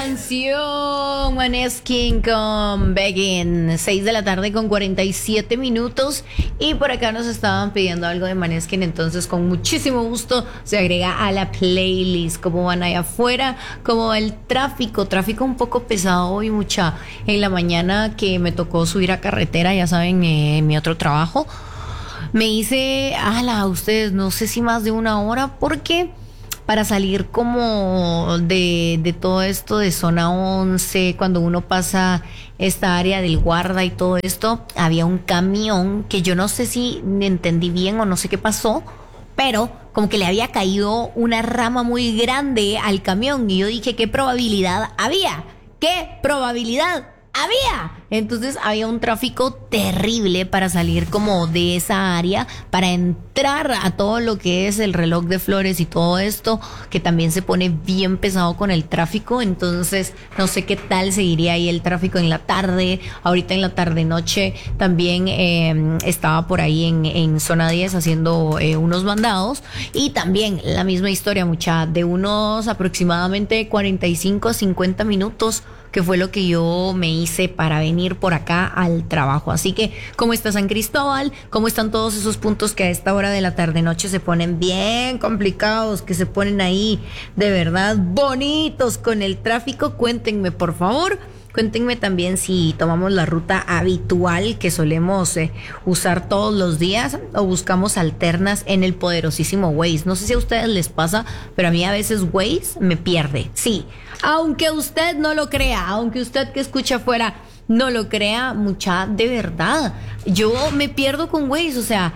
canción, Maneskin con Begging, 6 de la tarde con 47 minutos. Y por acá nos estaban pidiendo algo de Maneskin, entonces con muchísimo gusto se agrega a la playlist. ¿Cómo van allá afuera? ¿Cómo va el tráfico? Tráfico un poco pesado hoy, mucha. En la mañana que me tocó subir a carretera, ya saben, mi otro trabajo. Me hice, ustedes, no sé si más de una hora, porque para salir como de todo esto de zona 11, cuando uno pasa esta área del Guarda y todo esto, había un camión que yo no sé si entendí bien o no sé qué pasó, pero como que le había caído una rama muy grande al camión y yo dije, ¿qué probabilidad había? ¿Qué probabilidad había? Entonces había un tráfico terrible para salir como de esa área, para entrar a todo lo que es el Reloj de Flores y todo esto, que también se pone bien pesado con el tráfico. Entonces no sé qué tal seguiría ahí el tráfico en la tarde. Ahorita en la tarde noche también estaba por ahí en zona 10 haciendo unos mandados, y también la misma historia, mucha, de unos aproximadamente 45 a 50 minutos, que fue lo que yo me hice para venir por acá al trabajo. Así que, ¿cómo está San Cristóbal? ¿Cómo están todos esos puntos que a esta hora de la tarde-noche se ponen bien complicados, que se ponen ahí de verdad bonitos con el tráfico? Cuéntenme, por favor. Cuéntenme también si tomamos la ruta habitual que solemos usar todos los días, o buscamos alternas en el poderosísimo Waze. No sé si a ustedes les pasa, pero a mí a veces Waze me pierde. Sí, aunque usted no lo crea, aunque usted que escucha afuera no lo crea, mucha, de verdad, yo me pierdo con Waze. O sea,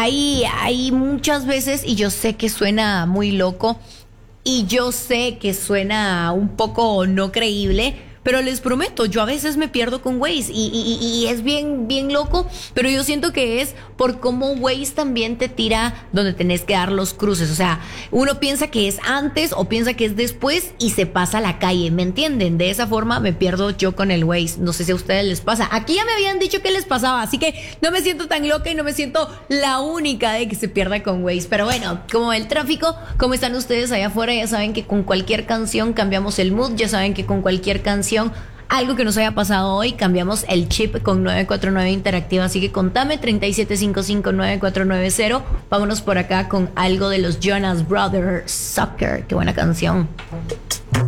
hay muchas veces, y yo sé que suena muy loco, y yo sé que suena un poco no creíble, pero les prometo, yo a veces me pierdo con Waze y es bien, bien loco, pero yo siento que es por cómo Waze también te tira donde tenés que dar los cruces. O sea, uno piensa que es antes o piensa que es después y se pasa la calle, ¿me entienden? De esa forma me pierdo yo con el Waze. No sé si a ustedes les pasa. Aquí ya me habían dicho que les pasaba, así que no me siento tan loca y no me siento la única de que se pierda con Waze. Pero bueno, como el tráfico, ¿cómo están ustedes allá afuera? Ya saben que con cualquier canción cambiamos el mood, ya saben que con cualquier canción, algo que nos haya pasado hoy, cambiamos el chip con 949 Interactiva. Así que contame, 37559490. Vámonos por acá con algo de los Jonas Brothers, Soccer. Qué buena canción.